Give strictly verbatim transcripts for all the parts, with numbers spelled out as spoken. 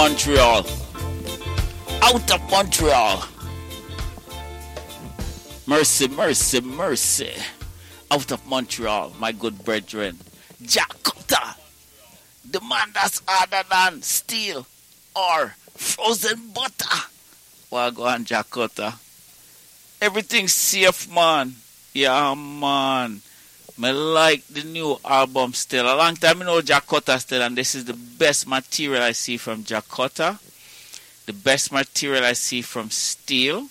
Montreal. Out of Montreal. Mercy, mercy, mercy. Out of Montreal, my good brethren. Jakarta. The man that's harder than steel or frozen butter. Well, go on, Jakarta. Everything's safe, man. Yeah, man. I like the new album still. A long time I know Jakarta still, and this is the best material I see from Jakarta. The best material I see from Steel.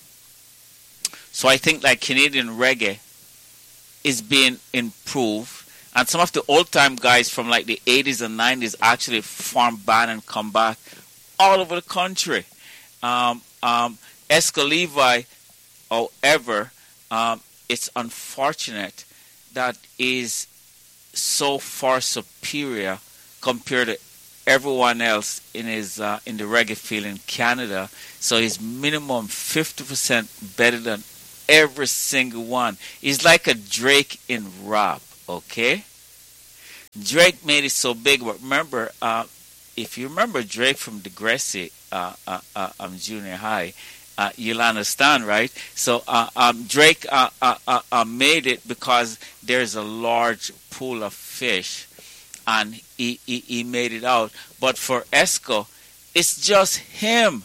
So I think like Canadian reggae is being improved. And some of the old-time guys from like the eighties and nineties actually form band and come back all over the country. Um, um, Esco Levi, however, um, it's unfortunate that is so far superior compared to everyone else in his uh, in the reggae field in Canada. So he's minimum fifty percent better than every single one. He's like a Drake in rap, okay? Drake made it so big, but remember, uh, if you remember Drake from Degrassi uh, uh, uh, um, Junior High, uh, you'll understand, right? So uh, um, Drake uh, uh, uh, uh, made it because there's a large pool of fish, and he, he, he made it out. But for Esco, it's just him.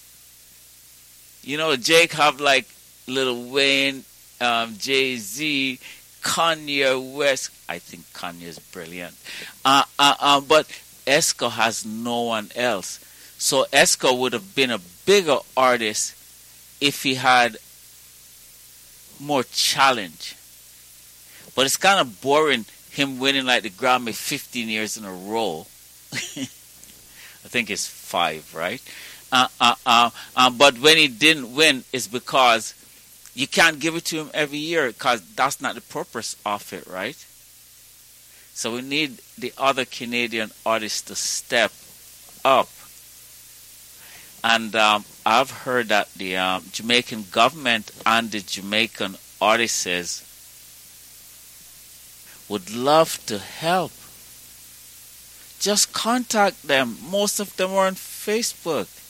You know, Jake have like Lil Wayne, um, Jay-Z, Kanye West. I think Kanye is brilliant. Uh, uh, uh, but Esco has no one else. So Esco would have been a bigger artist if he had more challenge. But it's kind of boring him winning like the Grammy fifteen years in a row. I think it's five, right? Uh, uh, uh, uh, but when he didn't win, it's because you can't give it to him every year because that's not the purpose of it, right? So we need the other Canadian artists to step up. And um, I've heard that the um, Jamaican government and the Jamaican artists would love to help. Just contact them. Most of them are on Facebook.